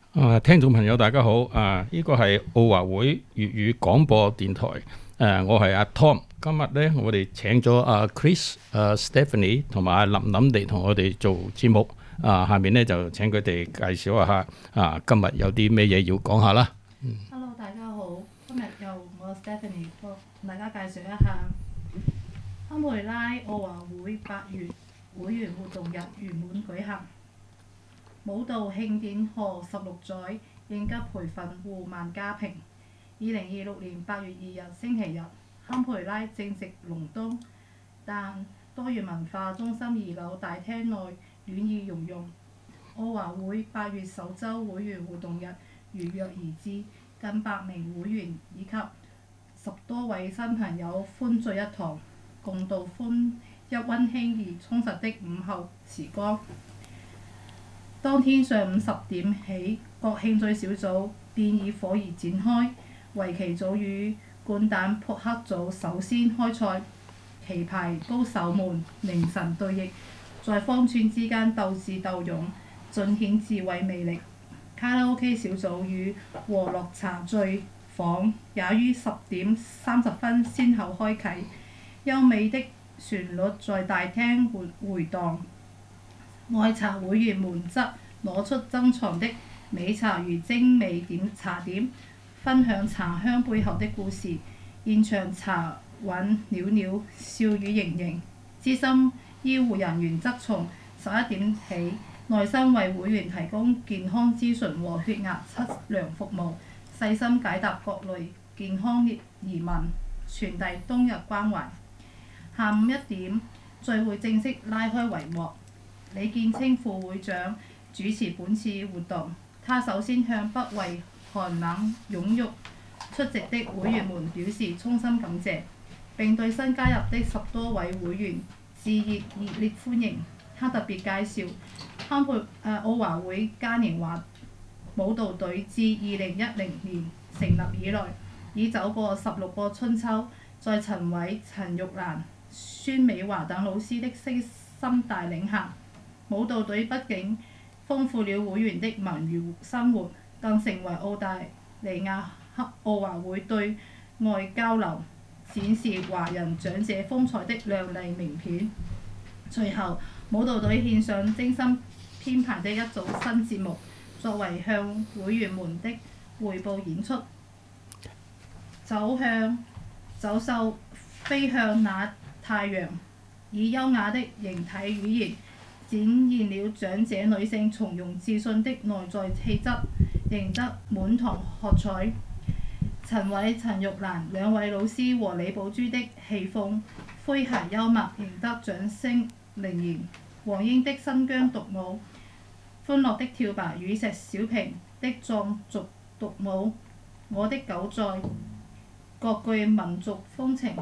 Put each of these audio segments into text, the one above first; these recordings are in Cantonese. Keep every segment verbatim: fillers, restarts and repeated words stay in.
啊，聽眾朋友大家好，啊，呢個係澳華會粵語廣播電台，誒、啊，我係阿 Tom，今日咧我哋請咗阿 Chris、阿 Stephanie 同埋阿林林嚟同我哋做節目，啊，下面咧就請佢哋介紹一下，啊，今日有啲咩嘢要講下啦。 嗯、Hello， 大家好，今日由我 Stephanie 幫大家介紹一下堪培拉澳華會八月會員活動日圓滿舉行。舞蹈慶典賀十六載應急培訓戶萬家平。二零二六年八月二日星期日，堪培拉正值隆冬，但多元文化中心二樓大廳內暖意融融。澳華會八月首週會員活動日如約而至，近百名會員以及十多位新朋友歡聚一堂，共度歡一溫馨而充實的午後時光。當天上午十點起，各興趣小組便以火熱展開，圍棋組與掼蛋撲克組首先開賽，棋牌高手們凝神對弈，在方寸之間鬥智鬥勇，盡顯智慧魅力。卡拉 OK 小組與和樂茶聚房也於十點三十分先後開啟，優美的旋律在大廳回迴盪。愛茶會員們則攞出珍藏的美茶與精美點茶點，分享茶香背後的故事。現場茶韻裊裊，笑語盈盈。資深醫護人員則從十一點起耐心為會員提供健康諮詢和血壓測量服務，細心解答各類健康疑問，傳遞冬日關懷。下午一點，聚會正式拉開帷幕。李建清副會長主持本次活動，他首先向北為寒冷踴躍出席的會員們表示衷心感謝，並對新加入的十多位會員致以熱烈歡迎。他特別介紹堪培誒澳華會嘉年華舞蹈隊自二零一零年成立以來，已走過十六個春秋，在陳偉、陳玉蘭、孫美華等老師的悉心帶領下，舞蹈隊不僅豐富了會員的文娛生活，更成為澳大利亞澳華會對外交流、展示華人長者風采的亮麗名片。隨後，舞蹈隊獻上精心編排的一組新節目，作為向會員們的匯報演出。走向走獸飛向那太陽，以優雅的形體語言展現了長者女性從容自信的內在氣質，贏得滿堂喝彩。陳偉、陳玉蘭兩位老師和李寶珠的戲風詼諧幽默，贏得掌聲凌然。黃英的新疆獨舞，歡樂的跳白與石小平的藏族獨舞，我的狗在，各具民族風情，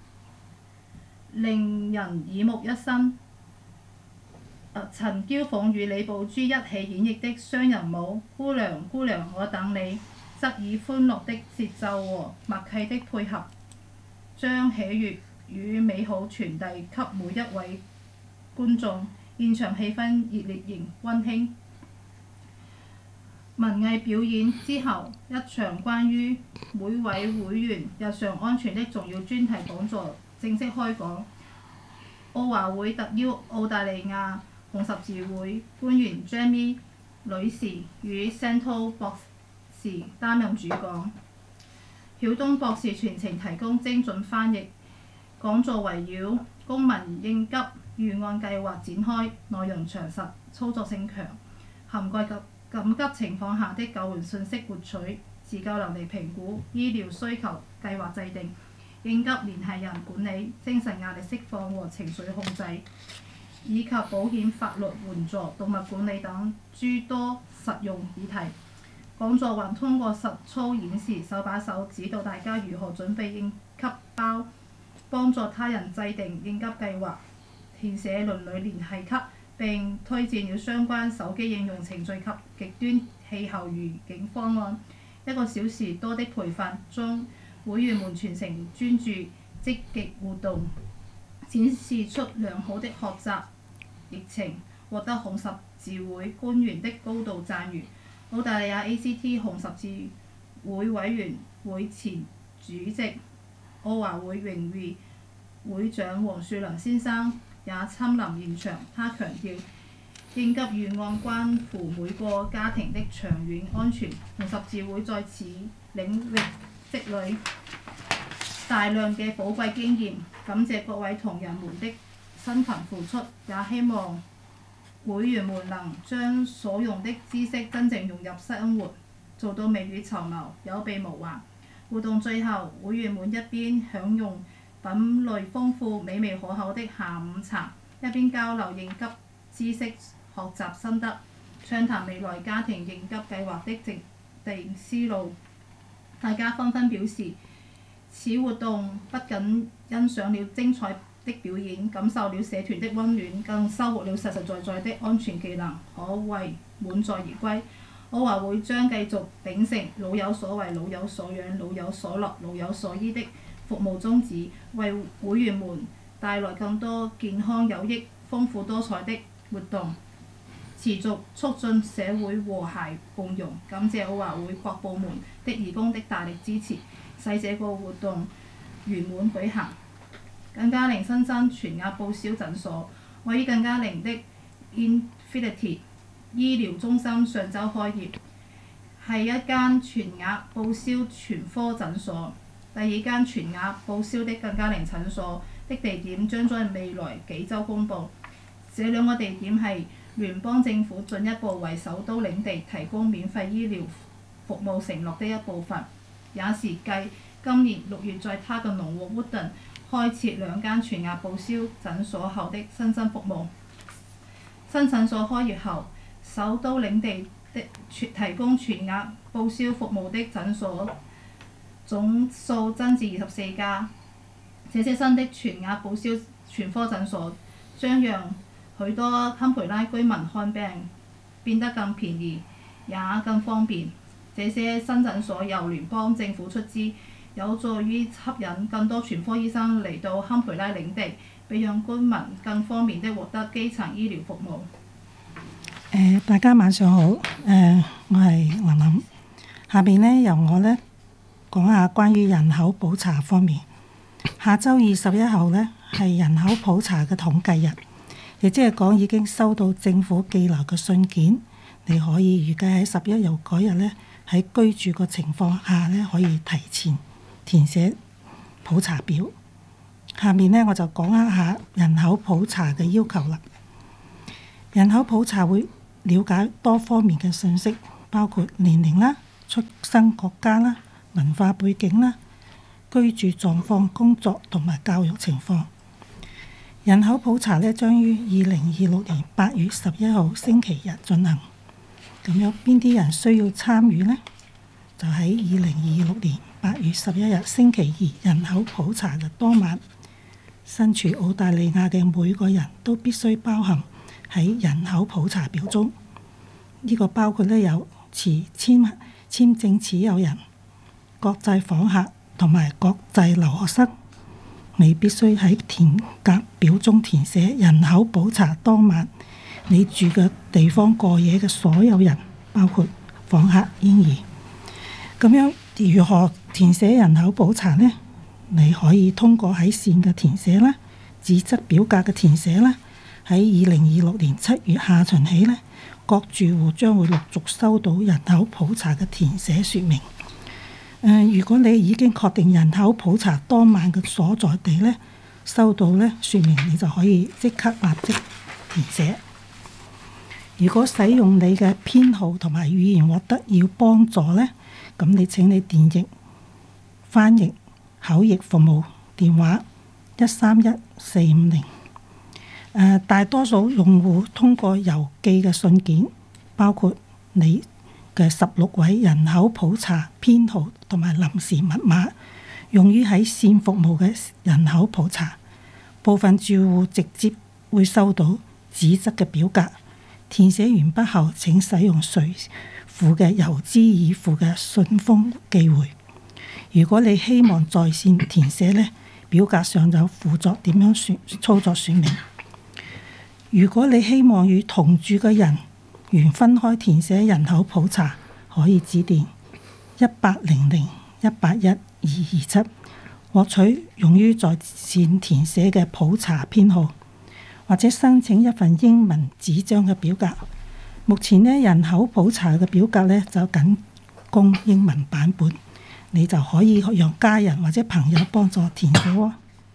令人耳目一新。呃、陳嬌鳳與李寶珠一起演繹的雙人舞《姑娘姑娘我等你》，則以歡樂的節奏和默契的配合，將喜悅與美好傳遞給每一位觀眾。現場氣氛熱烈而溫馨。文藝表演之後，一場關於每位會員日常安全的重要專題講座正式開講。澳華會特邀澳大利亞紅十字會官員 Jamie 女士與 Santo 博士擔任主講，曉東博士全程提供精準翻譯。講座圍繞公民應急預案計劃展開，內容詳實，操作性強，涵蓋及緊急情況下的救援信息獲取、自救能力評估、醫療需求計劃制定、應急聯繫人管理、精神壓力釋放和情緒控制，以及保險法律援助、動物管理等諸多實用議題。講座還通過實操演示，手把手指導大家如何準備應急包，幫助他人制定應急計劃，填寫鄰里聯繫卡，並推薦了相關手機應用程序及極端氣候預警方案。一個小時多的培訓中，會員們全程專注、積極互動，展示出良好的學習歷程，獲得紅十字會官員的高度讚譽。 澳大利亞 A C T 紅十字會委員會前主席、澳華會榮譽會長黃樹良先生也親臨現場。他強調，應急預案關乎每個家庭的長遠安全。紅十字會在此領域積累大量嘅寶貴經驗，感謝各位同仁們的辛勤付出，也希望會員們能將所用的知識真正融入生活，做到未雨綢繆，有備無患。活動最後，會員們一邊享用品類豐富、美味可口的下午茶，一邊交流應急知識、學習心得，暢談未來家庭應急計劃的制定思路。大家紛紛表示，此活動不僅欣賞了精彩的表演，感受了社團的溫暖，更收穫了實實在在的安全技能，可謂滿載而歸。澳華會將繼續秉承老有所為、老有所養、老有所樂、老有所依的服務宗旨，為會員們帶來更多健康有益、豐富多彩的活動，持續促進社會和諧共融。感謝澳華會各部門的義工的大力支持，使這個活動圓滿舉行。更加寧新增全額報銷診所，位於更加寧的 Infinity 醫療中心上週開業，係一間全額報銷全科診所。第二間全額報銷的更加寧診所的地點將在未來幾週公佈。這兩個地點係聯邦政府進一步為首都領地提供免費醫療服務承諾的一部分，也是繼今年六月在他嘅農沃烏頓開設兩間全額報銷診所後的新增服務。新診所開業後，首都領地的提供全額報銷服務的診所總數增至二十四家。這些新的全額報銷全科診所將讓許多堪培拉居民看病變得更便宜，也更方便。這些新診所由聯邦政府出資，有助於吸引更多全科醫生嚟到堪培拉領地，俾讓居民更方便地獲得基層醫療服務。 呃、大家晚上好，誒、呃，我係琳琳。下面呢，由我呢講下關於人口普查方面。下週二十一號呢，係人口普查嘅統計日，亦即係講已經收到政府寄來嘅信件，你可以預計喺十一號嗰日呢，喺居住嘅情況下呢，可以提前填寫普查表。下面呢，我就講一下人口普查嘅要求啦。人口普查會了解多方面嘅信息，包括年齡啦、出生國家啦、文化背景啦、居住狀況、工作同埋教育情況。人口普查呢，將於二零二六年八月十一號星期日進行。咁有邊啲人需要參與呢？就喺二零二六年八月十一日星期二人口普查嘅當晚，身處澳大利亞嘅每個人都必須包含喺人口普查表中。呢、這個包括呢有持簽簽證持有人、國際訪客同埋國際留學生。你必須喺填格表中填寫人口普查當晚你住嘅地方過夜嘅所有人，包括訪客、嬰兒。咁樣如何填寫人口普查呢？你可以通過喺線嘅填寫啦、紙質表格嘅填寫啦。喺二零二六年七月下旬起呢，各住戶將會陸續收到人口普查嘅填寫説明。呃、如果你已經確定人口普查當晚嘅所在地呢，收到呢説明，你就可以即刻立即填寫。如果使用你嘅編號同埋語言獲得要幫助呢，咁你請你電譯翻譯口譯服務電話一三一四五零。誒，大多數用戶通過郵寄嘅信件，包括你嘅十六位人口普查編號同埋臨時密碼，用於喺線服務嘅人口普查。部分住戶直接會收到紙質嘅表格，填寫完畢後請使用隨附嘅郵資已付嘅信封寄回。如果你希望在線填寫呢，表格上有輔助點樣說操作說明。如果你希望與同住嘅人員分開填寫人口普查， 可以致電一八零零一八一二二七獲取用於在線填寫嘅普查編號，或者申請一份英文紙張嘅表格。目前呢，人口普查嘅表格呢就僅供英文版本，你就可以讓家人或者朋友幫助填寫喎。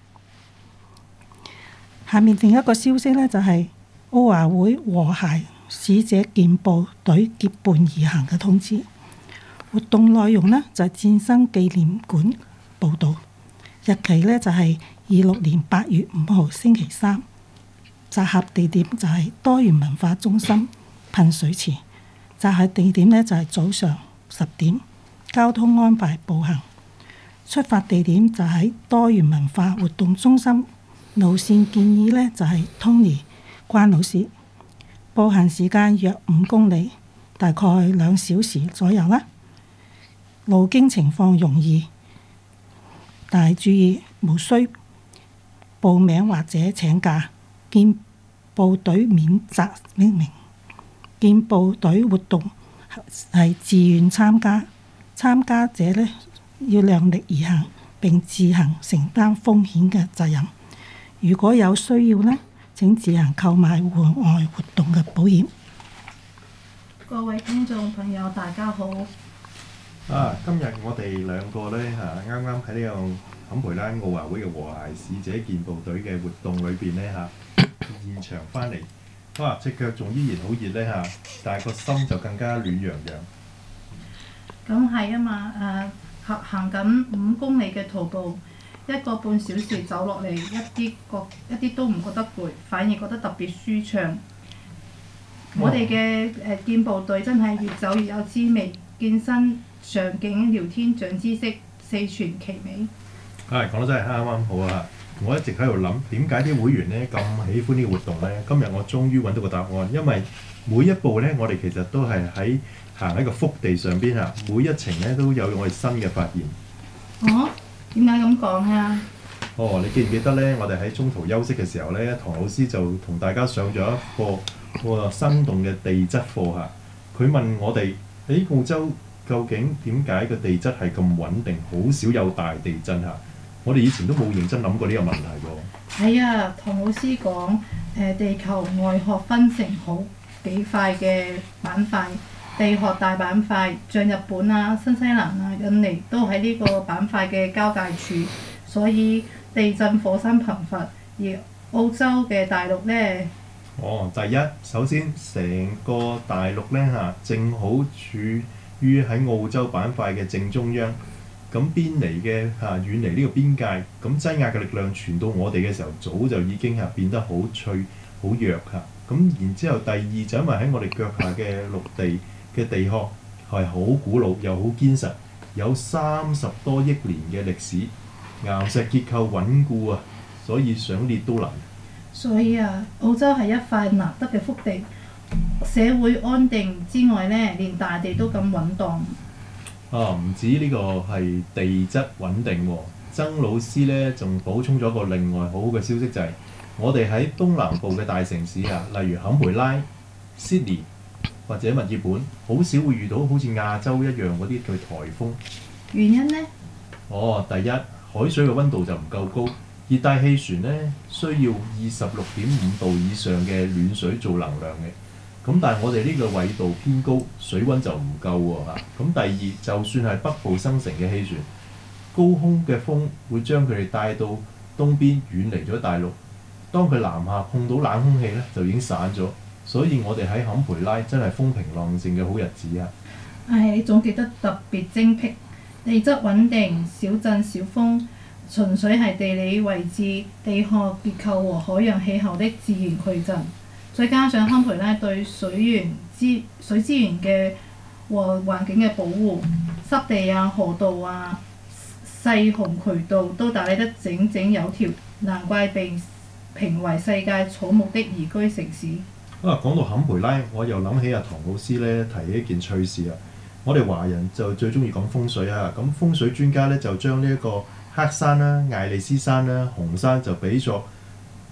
下面另一個消息呢，就係澳華會和諧使者健步隊結伴而行嘅通知。活動內容呢，就係戰爭紀念館報導，日期呢，就係二六年八月五號星期三，集合地點就係多元文化中心噴水池，集合地點呢，就係早上十點，交通安排步行，出發地點就喺多元文化活動中心，路線建議呢，就係 Tony 關老師，步行時間約五公里，大概兩小時左右啦。路經情況容易，但係注意無需報名或者請假。健步隊免責聲明：健步隊活動係自願參加，參加者呢要量力而行並自行承擔風險嘅責任。如果有需要呢，請自行購買戶外活動嘅保險。 各位聽眾朋友，大家好。 啊！今日我哋兩個咧嚇，啱啱喺呢個坎培拉澳華會嘅和諧使者健步隊嘅活動裏邊咧嚇，現場翻嚟，哇！隻腳仲依然好熱咧嚇，但係個心就更加暖洋洋。 咁係啊嘛，誒行行緊五公里嘅徒步，一個半小時走落嚟，一啲覺一啲都唔覺得攰，反而覺得特別舒暢。我哋嘅誒健步隊真係越走越有滋味，健身、上境、聊天、長知識，四全其美。 係講得真係啱啱好啊！我一直喺度諗點解啲會員咧咁喜歡呢個活動咧？今日我終於揾到個答案，因為每一步咧，我哋其實都係喺行喺個福地上邊啊！每一程咧都有我哋新嘅發現。 哦，點解咁講啊？ 哦，你記唔記得咧？我哋喺中途休息嘅時候咧，唐老師就同大家上咗一課個生動嘅地質課嚇。佢問我哋喺澳洲究竟點解個地質係咁穩定，好少有大地震嚇？我哋以前都冇認真諗過呢個問題喎。 係啊，唐老師講誒、呃、地球外殼分成好幾塊嘅板塊，地殼大板塊，像日本啊、新西蘭啊、印尼都喺呢個板塊嘅交界處，所以地震火山頻發。而澳洲嘅大陸呢？ 哦，第一，首先成個大陸呢，嚇，正好處於喺澳洲板塊嘅正中央。咁邊離嘅嚇遠離呢個邊界，咁擠壓嘅力量傳到我哋嘅時候，早就已經係變得好脆、好弱嚇。咁然之後，第二就因為喺我哋腳下嘅陸地嘅地殼係好古老又好堅實，有三十多億年嘅歷史，岩石結構穩固啊，所以想裂都難。 所以啊，澳洲係一塊難得嘅福地，社會安定之外呢，連大地都咁穩當。 啊，唔止呢個係地質穩定喎，曾老師咧仲補充咗個另外好好嘅消息，就係、是、我哋喺東南部嘅大城市啊，例如坎培拉、Sydney 或者墨爾本，好少會遇到好似亞洲一樣嗰啲叫颱風。 原因呢？ 哦，第一，海水嘅溫度就唔夠高，熱帶氣旋咧需要二十六點五度以上嘅暖水做能量嘅。咁但係我哋呢個緯度偏高，水溫就唔夠喎嚇。咁第二，就算係北部生成嘅氣旋，高空嘅風會將佢哋帶到東邊，遠離咗大陸。當佢南下碰到冷空氣咧，就已經散咗。所以我哋喺坎培拉真係風平浪靜嘅好日子啊！ 唉，你總結得特別精闢，地質穩定，小陣小風，純粹係地理位置、地殼結構和海洋氣候的自然矩陣。再加上坎培拉對水源資水資源嘅和環境嘅保護，濕地啊、河道啊、細洪渠道都打理得整整有條，難怪被評為世界草木的宜居城市。 啊，講到坎培拉，我又諗起阿唐老師咧提起一件趣事啊！我哋華人就最中意講風水啊，咁風水專家咧就將呢一個黑山啦、艾利斯山啦、紅山就比作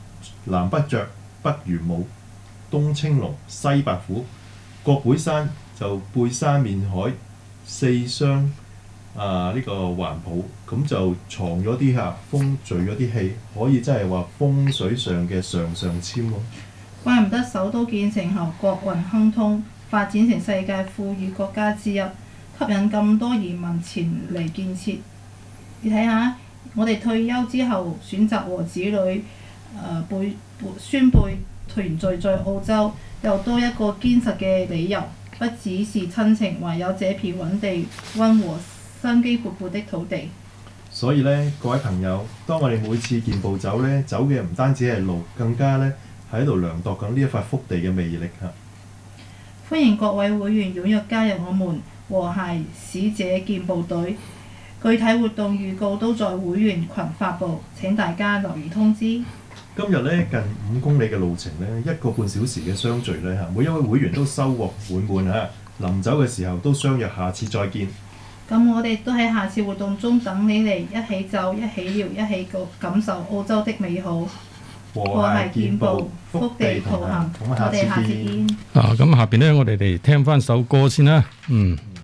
南北雀、北玄武、東青龍、西白虎，各會山就背山面海四箱啊呢、個環抱，咁就藏咗啲嚇風聚咗啲氣，可以真係話風水上嘅上上籤喎。 怪唔得首都建成後國運亨通，發展成世界富裕國家之一，吸引咁多移民前嚟建設。你睇下，我哋退休之後選擇和子女誒、呃、背背孫輩團聚在澳洲，又多一個堅實嘅理由，不只是親情，還有這片穩地、溫和、生機勃勃的土地。 所以呢，各位朋友，當我哋每次健步走呢，走嘅唔單止係路，更加呢喺度量度緊呢一塊福地嘅魅力嚇。 歡迎各位會員踴躍加入我們和諧使者健步隊，具體活動預告都在會員群發布，請大家留意通知。 今日呢，近五公里嘅路程呢，一個半小時嘅相聚呢，嚇，每一位會員都收穫滿滿嚇。臨走嘅時候都相約下次再見。 咁我哋都喺下次活動中等你嚟一起走、一起聊、一起感受澳洲的美好。 和和諧諧健步，福地同行。我哋下次見。 啊，咁下邊咧，我哋嚟聽翻首歌先啦。嗯。